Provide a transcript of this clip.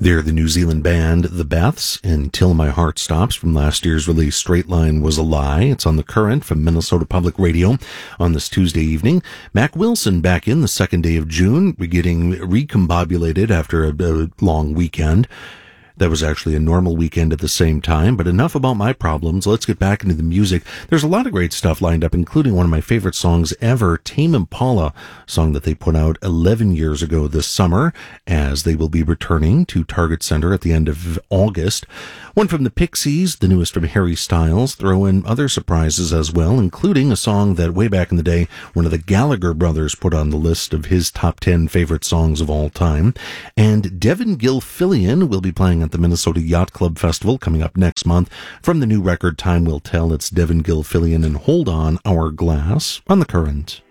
They're the New Zealand band The Beths, and Till My Heart Stops from last year's release Straight Line Was a Lie. It's on The Current from Minnesota Public Radio on this Tuesday evening. Mac Wilson back in the second day of June. We're getting recombobulated after a long weekend. That was actually a normal weekend at the same time, but enough about my problems. Let's get back into the music. There's a lot of great stuff lined up, including one of my favorite songs ever, Tame Impala, a song that they put out 11 years ago this summer, as they will be returning to Target Center at the end of August. One from the Pixies, the newest from Harry Styles, throw in other surprises as well, including a song that way back in the day, one of the Gallagher brothers put on the list of his top 10 favorite songs of all time. And Devin Gilfillian will be playing at the Minnesota Yacht Club Festival coming up next month. From the new record Time Will Tell, it's Devin Gilfillian and Hold On Hourglass on The Current.